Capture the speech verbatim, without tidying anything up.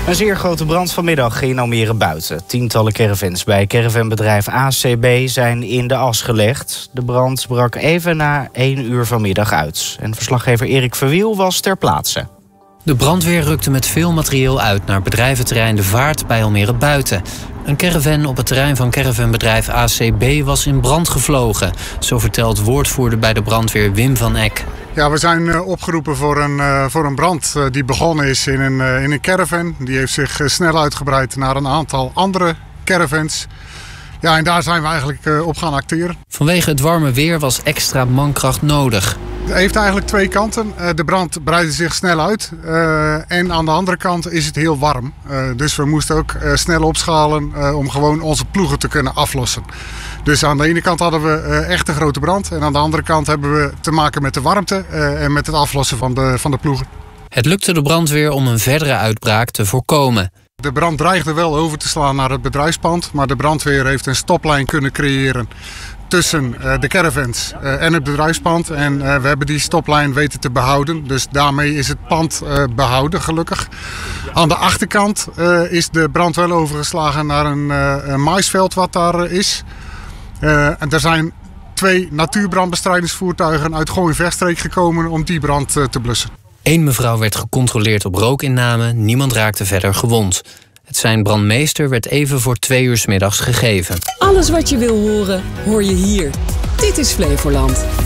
Een zeer grote brand vanmiddag in Almere Buiten. Tientallen caravans bij caravanbedrijf A C B zijn in de as gelegd. De brand brak even na één uur vanmiddag uit. En verslaggever Erik Verwiel was ter plaatse. De brandweer rukte met veel materieel uit naar bedrijventerrein De Vaart bij Almere Buiten. Een caravan op het terrein van caravanbedrijf A C B was in brand gevlogen. Zo vertelt woordvoerder bij de brandweer Wim van Eck. Ja, we zijn uh, opgeroepen voor een, uh, voor een brand uh, die begonnen is in een, uh, in een caravan. Die heeft zich uh, snel uitgebreid naar een aantal andere caravans. Ja, en daar zijn we eigenlijk uh, op gaan acteren. Vanwege het warme weer was extra mankracht nodig. Het heeft eigenlijk twee kanten. Uh, de brand breidde zich snel uit. Uh, en aan de andere kant is het heel warm. Uh, dus we moesten ook uh, snel opschalen uh, om gewoon onze ploegen te kunnen aflossen. Dus aan de ene kant hadden we uh, echt een grote brand. En aan de andere kant hebben we te maken met de warmte uh, en met het aflossen van de, van de ploegen. Het lukte de brandweer om een verdere uitbraak te voorkomen. De brand dreigde wel over te slaan naar het bedrijfspand. Maar de brandweer heeft een stoplijn kunnen creëren tussen uh, de caravans uh, en het bedrijfspand. En uh, we hebben die stoplijn weten te behouden. Dus daarmee is het pand uh, behouden, gelukkig. Aan de achterkant uh, is de brand wel overgeslagen naar een, uh, een maisveld wat daar uh, is. Uh, en er zijn twee natuurbrandbestrijdingsvoertuigen uit Gooi-Vechtstreek gekomen om die brand uh, te blussen. Eén mevrouw werd gecontroleerd op rookinname, niemand raakte verder gewond. Het sein brandmeester werd even voor twee uur 's middags gegeven. Alles wat je wil horen, hoor je hier. Dit is Flevoland.